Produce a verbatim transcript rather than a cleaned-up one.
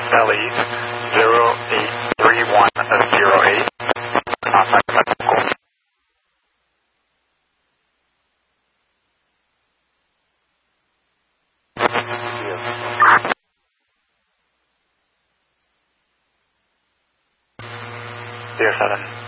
L E zero eight three one zero eight. Contact technical. Dear seven.